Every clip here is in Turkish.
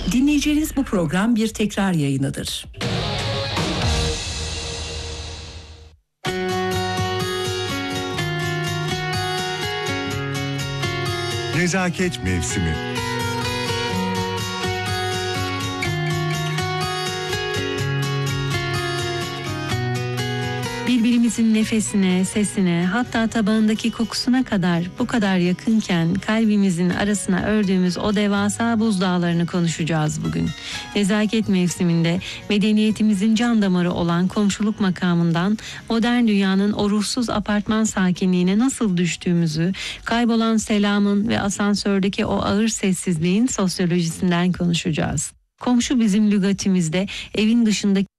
Dinleyeceğiniz bu program bir tekrar yayınıdır. Nezaket mevsimi. Birbirimizin nefesine, sesine, hatta tabağındaki kokusuna kadar bu kadar yakınken kalbimizin arasına ördüğümüz o devasa buzdağlarını konuşacağız bugün. Nezaket mevsiminde medeniyetimizin can damarı olan komşuluk makamından modern dünyanın o ruhsuz apartman sakinliğine nasıl düştüğümüzü, kaybolan selamın ve asansördeki o ağır sessizliğin sosyolojisinden konuşacağız. Komşu bizim lügatimizde evin dışındaki,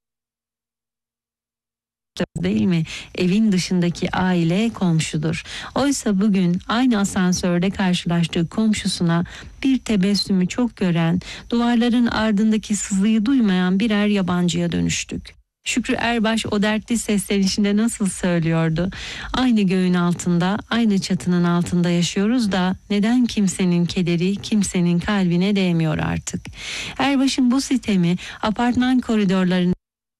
değil mi? Evin dışındaki aile komşudur. Oysa bugün aynı asansörde karşılaştığı komşusuna bir tebessümü çok gören, duvarların ardındaki sızıyı duymayan birer yabancıya dönüştük. Şükrü Erbaş o dertli seslenişinde nasıl söylüyordu? Aynı göğün altında, aynı çatının altında yaşıyoruz da neden kimsenin kederi kimsenin kalbine değmiyor artık? Erbaş'ın bu sitemi apartman koridorlarında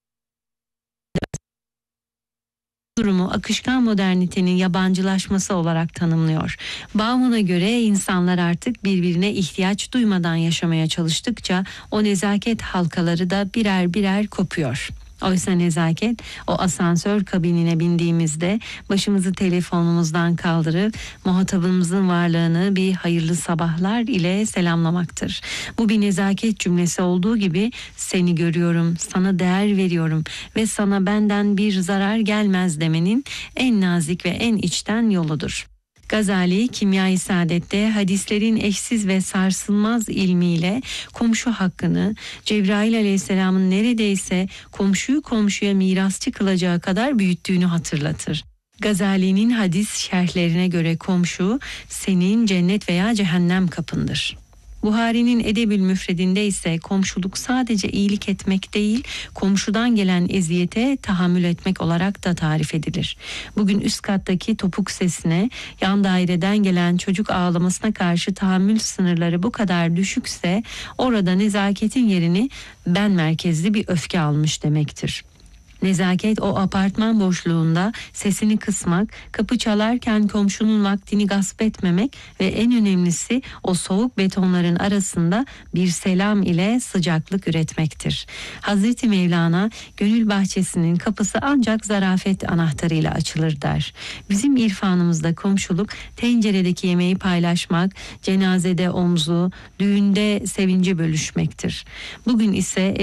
durumu akışkan modernitenin yabancılaşması olarak tanımlıyor. Bauman'a göre insanlar artık birbirine ihtiyaç duymadan yaşamaya çalıştıkça o nezaket halkaları da birer birer kopuyor. Oysa nezaket o asansör kabinine bindiğimizde başımızı telefonumuzdan kaldırıp muhatabımızın varlığını bir hayırlı sabahlar ile selamlamaktır. Bu bir nezaket cümlesi olduğu gibi seni görüyorum, sana değer veriyorum ve sana benden bir zarar gelmez demenin en nazik ve en içten yoludur. Gazali Kimya-i Saadet'te hadislerin eşsiz ve sarsılmaz ilmiyle komşu hakkını Cebrail Aleyhisselam'ın neredeyse komşuyu komşuya mirasçı kılacağı kadar büyüttüğünü hatırlatır. Gazali'nin hadis şerhlerine göre komşu senin cennet veya cehennem kapındır. Buhari'nin Edebül Müfredinde ise komşuluk sadece iyilik etmek değil, komşudan gelen eziyete tahammül etmek olarak da tarif edilir. Bugün üst kattaki topuk sesine, yan daireden gelen çocuk ağlamasına karşı tahammül sınırları bu kadar düşükse, orada nezaketin yerini ben merkezli bir öfke almış demektir. Nezaket o apartman boşluğunda sesini kısmak, kapı çalarken komşunun vaktini gasp etmemek ve en önemlisi o soğuk betonların arasında bir selam ile sıcaklık üretmektir. Hazreti Mevlana gönül bahçesinin kapısı ancak zarafet anahtarıyla açılır der. Bizim irfanımızda komşuluk tenceredeki yemeği paylaşmak, cenazede omzu, düğünde sevinci bölüşmektir. Bugün ise